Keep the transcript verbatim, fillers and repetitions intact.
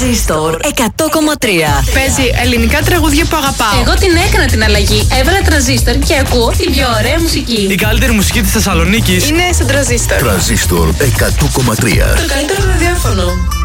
Τρανζίστορ εκατό κόμμα τρία. Παίζει ελληνικά τραγούδια που αγαπάω. Εγώ την έκανα την αλλαγή. Έβαλα Τρανζίστορ και ακούω την πιο ωραία μουσική. Η καλύτερη μουσική της Θεσσαλονίκης είναι στον Τρανζίστορ. Τρανζίστορ εκατό κόμμα τρία. Το καλύτερο ραδιόφωνο.